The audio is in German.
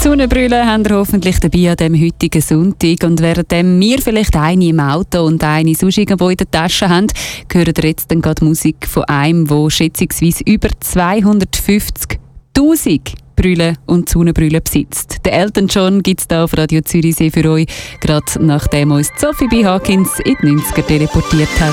Sonnenbrille haben ihr hoffentlich dabei an diesem heutigen Sonntag. Und während wir vielleicht eine im Auto und eine sonst irgendwo in der Tasche haben, hört ihr jetzt dann gerade Musik von einem, der schätzungsweise über 250'000 Brillen und Sonnenbrillen besitzt. Der Elton John gibt es hier auf Radio Zürichsee für euch, gerade nachdem uns Sophie B. Hawkins in die 90er teleportiert hat.